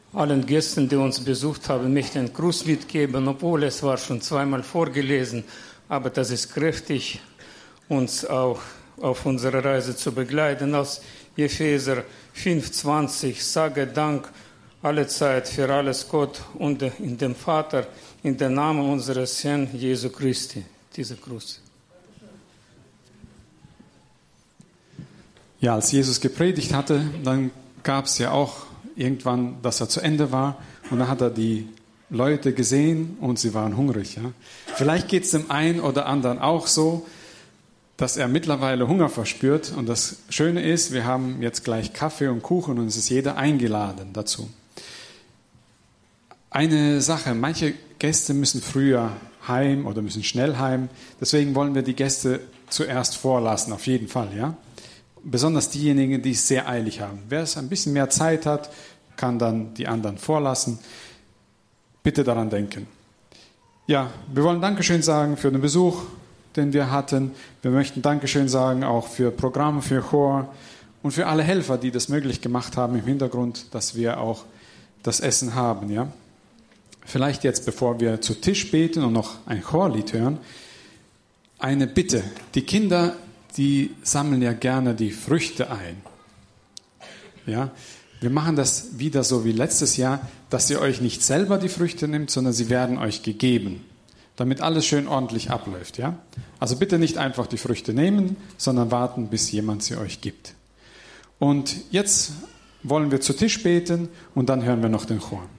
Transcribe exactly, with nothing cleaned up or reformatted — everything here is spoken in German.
allen Gästen, die uns besucht haben, möchte einen Gruß mitgeben, obwohl es war schon zweimal vorgelesen, aber das ist kräftig, uns auch auf unserer Reise zu begleiten. Aus Epheser fünf zwanzig, sage Dank alle Zeit für alles Gott und in dem Vater, in den Namen unseres Herrn Jesu Christi. Dieser Gruß. Ja, als Jesus gepredigt hatte, dann gab es ja auch irgendwann, dass er zu Ende war und dann hat er die Leute gesehen und sie waren hungrig. Ja. Vielleicht geht es dem einen oder anderen auch so, dass er mittlerweile Hunger verspürt und das Schöne ist, wir haben jetzt gleich Kaffee und Kuchen und es ist jeder eingeladen dazu. Eine Sache, manche Gäste müssen früher heim oder müssen schnell heim, deswegen wollen wir die Gäste zuerst vorlassen, auf jeden Fall, ja. Besonders diejenigen, die es sehr eilig haben. Wer es ein bisschen mehr Zeit hat, kann dann die anderen vorlassen. Bitte daran denken. Ja, wir wollen Dankeschön sagen für den Besuch, den wir hatten. Wir möchten Dankeschön sagen auch für Programme, für Chor und für alle Helfer, die das möglich gemacht haben im Hintergrund, dass wir auch das Essen haben. Ja? Vielleicht jetzt, bevor wir zu Tisch beten und noch ein Chorlied hören, eine Bitte. Die Kinder, die sammeln ja gerne die Früchte ein. Ja, wir machen das wieder so wie letztes Jahr, dass ihr euch nicht selber die Früchte nehmt, sondern sie werden euch gegeben, damit alles schön ordentlich abläuft. Ja? Also bitte nicht einfach die Früchte nehmen, sondern warten, bis jemand sie euch gibt. Und jetzt wollen wir zu Tisch beten und dann hören wir noch den Chor.